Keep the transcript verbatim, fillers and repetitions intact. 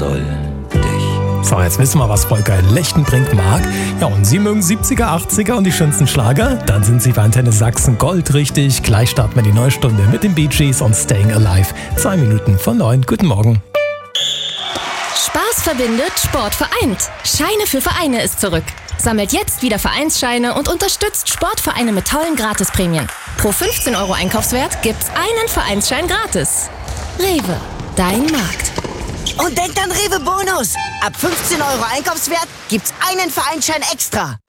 doll dich. So, jetzt wissen wir, was Volker in Lechtenbrink mag. Ja, und Sie mögen siebziger, achtziger und die schönsten Schlager? Dann sind Sie bei Antenne Sachsen Gold richtig. Gleich starten wir die neue Stunde mit den Bee Gees und Staying Alive. Zwei Minuten von neun. Guten Morgen. Spaß verbindet, Sport vereint. Scheine für Vereine ist zurück. Sammelt jetzt wieder Vereinsscheine und unterstützt Sportvereine mit tollen Gratisprämien. Pro fünfzehn Euro Einkaufswert gibt's einen Vereinsschein gratis. Rewe, dein Markt. Und denkt an Rewe Bonus. Ab fünfzehn Euro Einkaufswert gibt's einen Vereinsschein extra.